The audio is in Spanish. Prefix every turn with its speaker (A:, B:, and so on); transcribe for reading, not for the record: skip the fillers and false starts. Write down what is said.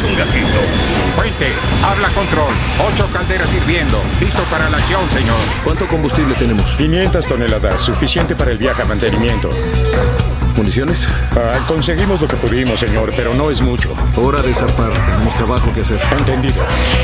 A: un gatito.
B: Puente, habla control. 8 calderas hirviendo. Listo para la acción, señor.
C: ¿Cuánto combustible tenemos?
D: 500 toneladas, suficiente para el viaje a mantenimiento.
C: ¿Municiones?
D: Conseguimos lo que pudimos, señor, pero no es mucho.
C: Hora de zarpar. Tenemos trabajo que hacer.
D: Entendido.